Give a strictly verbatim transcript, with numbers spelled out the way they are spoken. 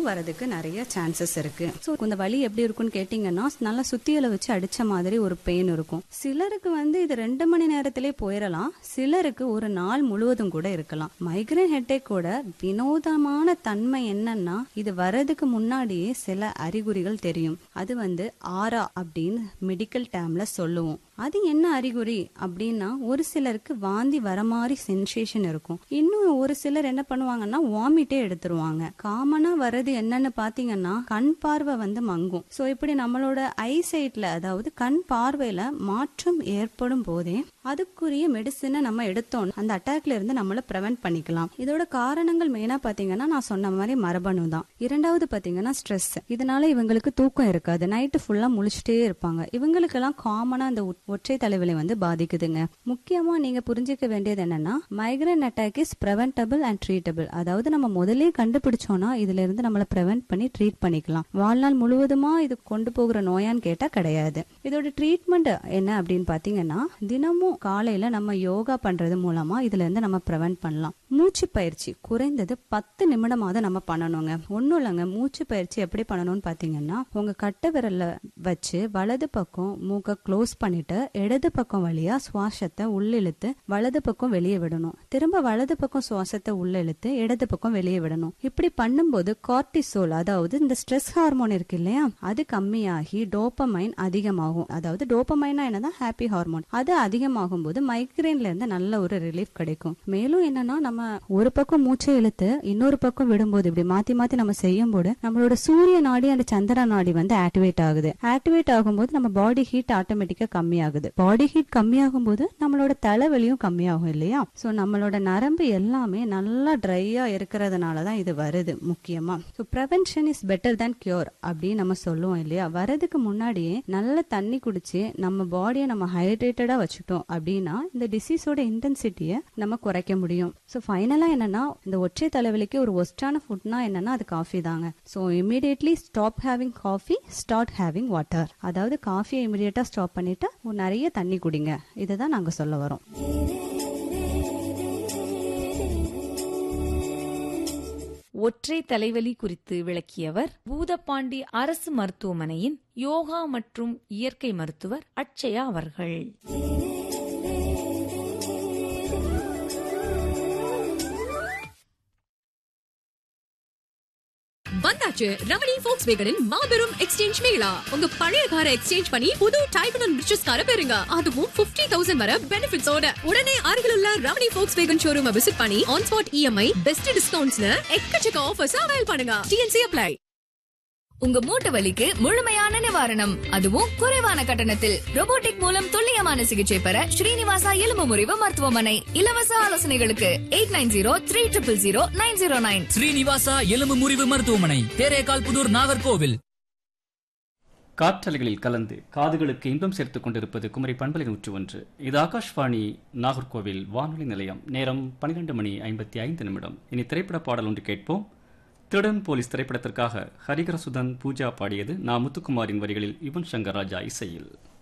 வரதுக்கு நிறைய சான்சஸ் இருக்கு. ஸோ இந்த வலி எப்படி இருக்குன்னு கேட்டீங்கன்னா, நல்லா சுத்தியலை வச்சு அடிச்ச மாதிரி ஒரு பெயின் இருக்கும். சிலருக்கு வந்து இது ரெண்டு மணி நேரத்திலே போயிடலாம், சிலருக்கு ஒரு நாள் முழுவதும் கூட இருக்கலாம். மைக்ரேன் ஹெட்டேக்கோட வினோதமான தன்மை என்னன்னா, இது வர்றதுக்கு முன்னாடியே சில அறிகுறிகள் தெரியும். அது வந்து ஆரா அப்படின்னு மெடிக்கல் டேர்ம்ல சொல்லுவோம். அது என்ன அறிகுறி அப்படின்னா, ஒரு சிலருக்கு வாந்தி வர மாதிரி சென்சேஷன் இருக்கும். இன்னும் ஒரு சிலர் என்ன பண்ணுவாங்கன்னா வாமிட்டே எடுத்துருவாங்க. காமனா வர்றது என்னன்னு பாத்தீங்கன்னா, கண் பார்வை வந்து மங்கும். சோ இப்படி நம்மளோட ஐசைட்ல, அதாவது கண் பார்வையில மாற்றம் ஏற்படும் போதே அதுக்குரிய மெடிசனை நம்ம எடுத்தோம், அந்த அட்டாக்ல இருந்து நம்மள பிரிவென்ட் பண்ணிக்கலாம். இதோட காரணங்கள் மெயினா பாத்தீங்கன்னா, நான் சொன்ன மாதிரி மரபணு தான். இரண்டாவது பாத்தீங்கன்னா ஸ்ட்ரெஸ். இதனால இவங்களுக்கு தூக்கம் இருக்காது, நைட்டு ஃபுல்லா முழிச்சிட்டே இருப்பாங்க. இவங்களுக்கு எல்லாம் காமனா அந்த ஒற்றை தலைவலி வந்து பாதிக்குதுங்க. முக்கியமா நீங்க புரிஞ்சுக்க வேண்டியது என்னன்னா, migraine attack is பிரிவென்டபிள் and treatable. அதாவது நம்ம முதலே கண்டுபிடிச்சோம்னா இதுல இருந்து நம்மள பிரிவென்ட் பண்ணி ட்ரீட் பண்ணிக்கலாம். வாழ்நாள் முழுவதுமா இது கொண்டு போகிற நோயான்னு கேட்டா கிடையாது. இதோட ட்ரீட்மெண்ட் என்ன அப்படின்னு பாத்தீங்கன்னா, தினமும் காலையில நம்ம யோகா பண்றது மூலமா இதுல இருந்து நம்ம பிரிவென்ட் பண்ணலாம். மூச்சு பயிற்சி குறைந்தது பத்து நிமிடமாவது நம்ம பண்ணணுங்க. ஒன்னும் இல்லைங்க, மூச்சு பயிற்சி எப்படி பண்ணணும்னு பாத்தீங்கன்னா, உங்க கட்டை விரல்ல வச்சு வலது பக்கம் மூக்க க்ளோஸ் பண்ணிட்டு இடது பக்கம் வழியா சுவாசத்தை உள்ளிழுத்து வலது பக்கம் வெளியே விடணும். திரும்ப வலது பக்கம் சுவாசத்தை உள்ள இழுத்து இடது பக்கம் வெளியே விடணும். இப்படி பண்ணும்போது கார்டிசோல், அதாவது இந்த ஸ்ட்ரெஸ் ஹார்மோன் இருக்கு இல்லையா, அது கம்மியாகி டோபமைன் அதிகமாகும். அதாவது டோபமைனா என்னதான் ஹாப்பி ஹார்மோன், அது அதிகமாகும் போது மைக்ரேன்ல இருந்து நல்ல ஒரு ரிலீஃப் கிடைக்கும். மேலும் என்னன்னா, நம்ம ஒரு பக்கம் மூச்சை இழுத்து இன்னொரு பக்கம் விடும்போது இப்படி மாத்தி மாத்தி நம்ம செய்யும் போது நம்மளோட சூரிய நாடி அந்த சந்திர நாடி வந்து ஆக்டிவேட் ஆகுது. ஆக்டிவேட் ஆகும்போது நம்ம பாடி ஹீட் ஆட்டோமேட்டிக்கா கம்மியாகுது. பாடி ஹீட் கம்மியாகும் போது நம்மளோட தலைவலியும் கம்மியாகும் இல்லையா. சோ நம்மளோட நரம்பு எல்லாமே நல்லா ட்ரையா இருக்கிறதுனாலதான் இது வருது. முக்கியமா so prevention is better than cure அப்படின்னு நம்ம சொல்லுவோம் இல்லையா. வரதுக்கு முன்னாடியே நல்ல தண்ணி குடிச்சு நம்ம பாடியை நம்ம ஹைட்ரேட்டடா வச்சுட்டோம் அப்படின்னா இந்த டிசீஸோட இன்டென்சிட்டியை நம்ம குறைக்க முடியும். சோ ஃபைனலா என்னன்னா, இந்த ஒற்றை தலைவலிக்கு ஒரு ஒஸ்டான ஃபுட்னா என்னன்னா அது காஃபி தாங்க. So immediately stop having coffee, start having water. அதாவது காஃபியை இமிடியேட்டா ஸ்டாப் பண்ணிட்டு நிறைய தண்ணி குடிங்க. இதுதான் நாங்க சொல்ல வரோம். ஒற்றை தலைவலி குறித்து விளக்கியவர் பூதப்பாண்டி அரசு மருத்துவமனையின் யோகா மற்றும் இயற்கை மருத்துவர் அட்சயா அவர்கள். வந்தாச்சு ரமணி ஃபோக்ஸ்வேகனின் மாபெரும் எக்ஸ்சேஞ்ச் மேளா. உங்க பழைய காரை எக்ஸ்சேஞ்ச் பண்ணி புது டைப் அண்ட் ரிச்சஸ் காரை பெறுங்க. அதுவும் ஐம்பது ஆயிரம் வரை பெனிஃபிட்ஸோட. உடனே அருகிலுள்ள ரமணி ஃபோக்ஸ்வேகன் ஷோரூமை விசிட் பண்ணி ஆன் ஸ்பாட் இஎம்ஐ, பெஸ்ட் டிஸ்கவுண்ட்ஸ்னு எக்கச்சக்க ஆஃபர்ஸ் அவைல் பண்ணுங்க. DNC apply. உங்க மூட்டு வலிக்கு முழுமையான நிவாரணம், அதுவும் குறைவான கட்டணத்தில். ரோபோட்டிக் மூலம் துல்லியமான சிகிச்சை பெற ஸ்ரீனிவாசா எலும்பு முறிவு மருத்துவமனை. இலவச ஆலோசனைகளுக்கு eight nine zero three triple zero nine zero nine. Srinivasa எலும்பு முறிவு மருத்துவமனை, தேரேகால் புதூர், நாகர்கோவில். காற்றலைகளில் கலந்து காதுகளுக்கு இன்பம் சேர்த்துக் கொண்டிருப்பது குமரி பண்பலை நூற்று ஒன்று. இது ஆகாஷ்வாணி நாகர்கோவில் வானொலி நிலையம். நேரம் பன்னிரண்டு மணி ஐம்பத்தி ஐந்து நிமிடம். இனி திரைப்பட பாடல் ஒன்று கேட்போம். திருடன் போலீஸ் திரைப்படத்திற்காக ஹரிகரசுதன் பூஜா பாடியது. நா முத்துக்குமாரின் வரிகளில் யுவன் சங்கர் ராஜா இசையில்.